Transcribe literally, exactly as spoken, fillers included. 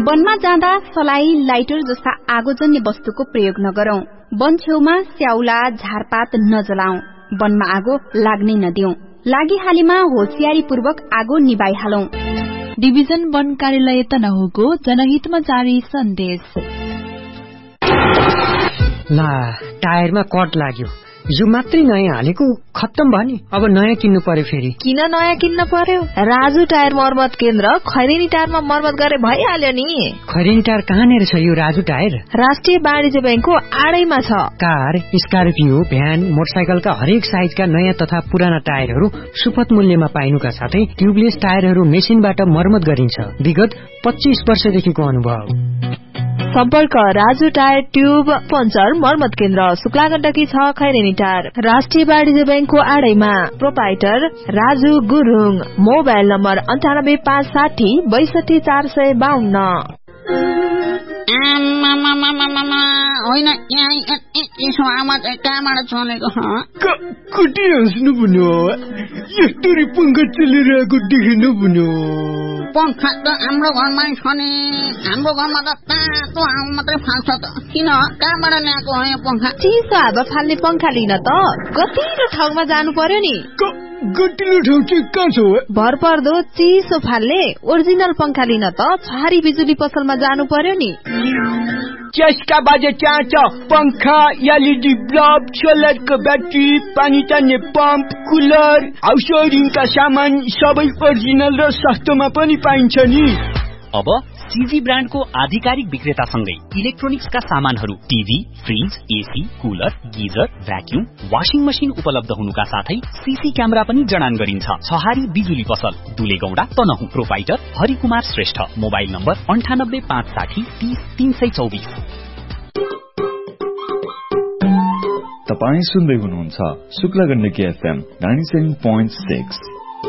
वनमा जाँदा सलाई, लाइटर जस्ता आगोजन्य वस्तुको प्रयोग नगरौं। वन छेउमा स्याउला, झारपात नजलाऊ। वनमा आगो लाग्नै नदिऊ। लागिहालेमा होसियारीपूर्वक आगो निभाइहालौं। डिभिजन वन कार्यालय तनहुको जनहितमा जारी सन्देश। ला टायरमा कट लाग्यो। यो मात्रै नयाँ हालेको खत्तम भयो नि। अब नयाँ किन्नु पर्यो फेरि। किन नयाँ किन्न पर्यो? राजु टायर मर्मत केन्द्र खैरेनी टायरमा मर्मत गरे भइहाल्यो नि। खैरेनी टायर कहाँनिर छ यो राजु टायर? राष्ट्रिय वाणिज्य बैंकको आडैमा छ। कार, स्कर्पियो, भ्यान, मोटरसाइकलका हरेक साइजका नयाँ तथा पुराना टायरहरू सुपथ मूल्यमा पाइनुका साथै ट्युबलेस टायरहरू मेसिनबाट मर्मत गरिन्छ। विगत पच्चीस वर्षदेखिको अनुभव। सम्पर्क राजु टायर ट्युब पञ्चर मर्मत केन्द्र, शुक्ला गण्डकी छ, खैरेनी टायर, राष्ट्रिय वाणिज्य बैंकको आडैमा। Proprietor Raju Gurung. Mobile number अन्ठानब्बे पाँच साठी बैसठी चार सय बाहन्न। होइन यसो आवाज कहाँबाट चलेको? कति हाँस्नु भन्यो? यस्तरी पंखा चलिरहेको देख्नु भन्यो? पंखा त हाम्रो घरमै छ नि। हाम्रो घरमा त तातो हावा मात्रै फाल्छ त। किन कहाँबाट ल्याएको हो यो पंखा? चिसो हावा फाल्ने पंखा लिन त गतिलो ठाउँमा जानु पर्यो नि। गतिलो ठाउँ चाहिँ कहाँ छ? भरपर्दो चिसो फाल्ने ओरिजिनल पंखा लिन त छहारी बिजुली पसलमा जानु पर्यो नि। चस्का बाजे चाहन्छ पंखा, एलईडी बल्ब, सोलरको ब्याट्री, पानी तान्ने पम्प, कुलर, हाउस वायरिङका सामान सबै ओरिजिनल र सस्तोमा पनि पाइन्छ नि। अब सीजी ब्रान्डको आधिकारिक विक्रेतासँगै इलेक्ट्रोनिक्सका सामानहरू TV, fridge, AC, cooler, geyser, vacuum, washing machine उपलब्ध हुनुका साथै सीसी क्यामेरा पनि जडान गरिन्छ। छहारी बिजुली पसल, दुलेगौडा, Tanahun. Proprietor Harikumar Shrestha. Mobile number अन्ठानब्बे पाँच साठी तीस तीन सय चौबिस। तपाई सुन्दै हुनुहुन्छ Shukla Gandaki FM ninety seven point six.